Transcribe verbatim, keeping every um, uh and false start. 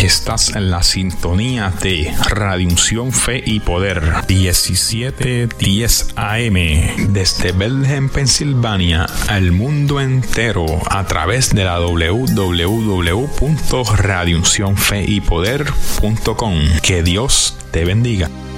Estás en la sintonía de Radio Unción, Fe y Poder, diecisiete diez A M, desde Bethlehem, Pensilvania, al mundo entero, a través de la doble u doble u doble u punto radio unción fe y poder punto com. Que Dios te bendiga.